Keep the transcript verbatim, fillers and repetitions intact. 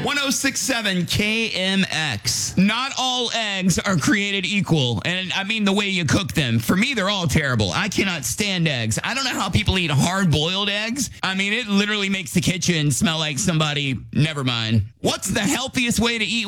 oh six point seven K M X. Not all eggs are created equal, and I mean the way you cook them. For me, they're all terrible. I cannot stand eggs. I don't know how people eat hard-boiled eggs. I mean, it literally makes the kitchen smell like somebody... Never mind. What's the healthiest way to eat